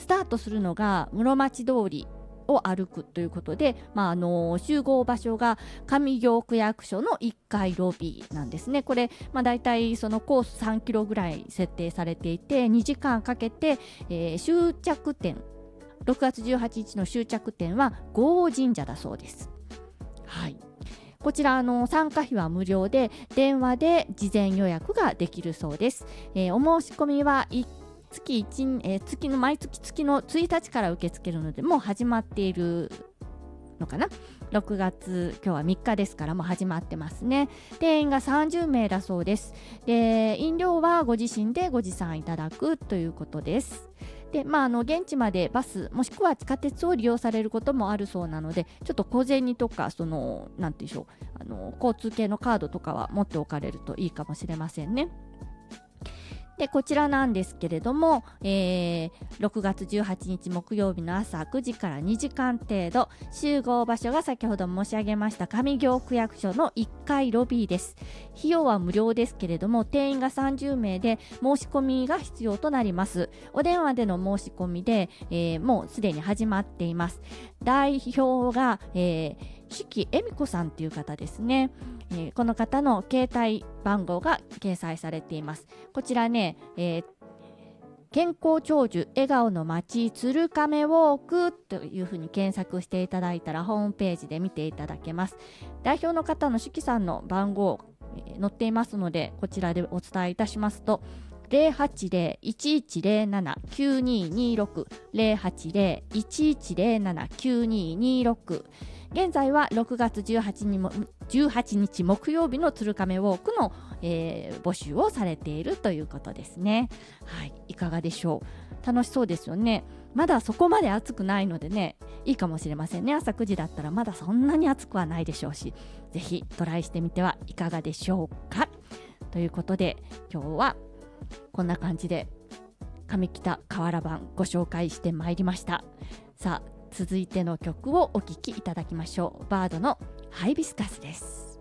スタートするのが室町通りを歩くということで、集合場所が上京区役所の1階ロビーなんですね。これ、だいたいそのコース3キロぐらい設定されていて、2時間かけて、終着点、6月18日の終着点は郷神社だそうです。はい、こちら参加費は無料で、電話で事前予約ができるそうです。お申し込みは毎月月の1日から受け付けるので、もう始まっているのかな。6月今日は3日ですから、もう始まってますね。定員が30名だそうです。で、飲料はご自身でご持参いただくということです。で、現地までバスもしくは地下鉄を利用されることもあるそうなので、ちょっと小銭とかなんていうんでしょう、交通系のカードとかは持っておかれるといいかもしれませんね。で、こちらなんですけれども、6月18日木曜日の朝9時から2時間程度、集合場所が先ほど申し上げました上京区役所の1階ロビーです。費用は無料ですけれども、定員が30名で申し込みが必要となります。お電話での申し込みで、もうすでに始まっています。代表が、四季恵美子さんという方ですね。この方の携帯番号が掲載されています。こちらね、健康長寿笑顔の街鶴亀ウォークというふうに検索していただいたらホームページで見ていただけます。代表の方の四季さんの番号、載っていますので、こちらでお伝えいたしますと、080-1107-9226 080-1107-9226。現在は6月18日木曜日の鶴亀ウォークの、募集をされているということですね。はい、いかがでしょう。楽しそうですよね。まだそこまで暑くないのでね、いいかもしれませんね。朝9時だったらまだそんなに暑くはないでしょうし、ぜひトライしてみてはいかがでしょうか。ということで、今日はこんな感じで上北河原版ご紹介してまいりました。さあ、続いての曲をお聴きいただきましょう。バードのハイビスカスです。